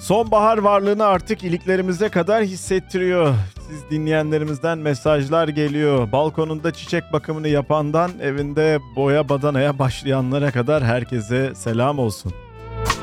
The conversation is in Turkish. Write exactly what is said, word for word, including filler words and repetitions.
Sonbahar varlığını artık iliklerimize kadar hissettiriyor. Siz dinleyenlerimizden mesajlar geliyor. Balkonunda çiçek bakımını yapandan evinde boya badanaya başlayanlara kadar herkese selam olsun.